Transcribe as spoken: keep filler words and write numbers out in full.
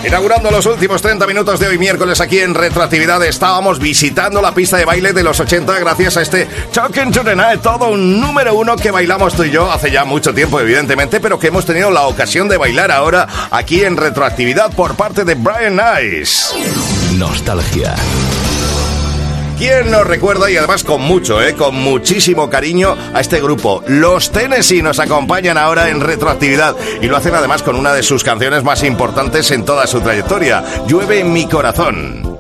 Inaugurando los últimos treinta minutos de hoy miércoles aquí en Retroactividad, estábamos visitando la pista de baile de los ochenta gracias a este Talking to the Night, todo un número uno que bailamos tú y yo hace ya mucho tiempo, evidentemente, pero que hemos tenido la ocasión de bailar ahora aquí en Retroactividad por parte de Brian Nice. Nostalgia. ¿Quién nos recuerda, y además con mucho, eh, con muchísimo cariño, a este grupo? Los Tennessee nos acompañan ahora en Retroactividad y lo hacen además con una de sus canciones más importantes en toda su trayectoria, Llueve en mi corazón.